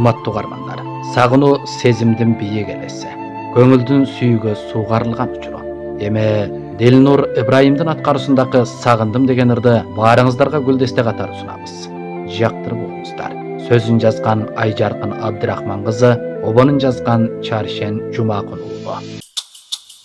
урматтуу угармандар, сагынуу сезимдин бийик элеси, көңүлдүн сүйүүгө суугарылган учуру. Эми Дилнур Ибраимдин аткаруусундагы "Сагындым" деген ырды баарыңыздарга гүлдесте катары сунабыз. Жактырып угуңуздар. Сөзүн жазган Айжаркын Абдырахман кызы, обонун жазган Чаршен Жумакун уулу.